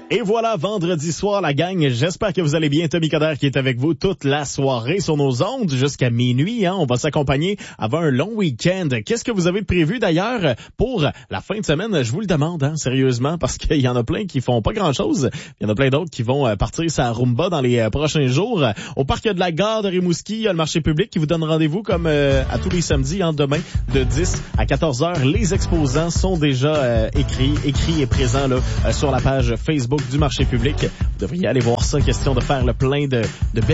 Et voilà, vendredi soir, la gang. J'espère que vous allez bien. Tommy Coder qui est avec vous toute la soirée sur nos ondes jusqu'à minuit. On va s'accompagner avant un long week-end. Qu'est-ce que vous avez prévu d'ailleurs pour la fin de semaine? Je vous le demande, sérieusement, parce qu'il y en a plein qui font pas grand-chose. Il y en a plein d'autres qui vont partir sa rumba dans les prochains jours. Au parc de la gare de Rimouski, il y a le marché public qui vous donne rendez-vous comme à tous les samedis, demain, de 10 à 14 heures. Les exposants sont déjà écrits et présents là sur la page Facebook du marché public. Vous devriez aller voir ça, question de faire le plein de belles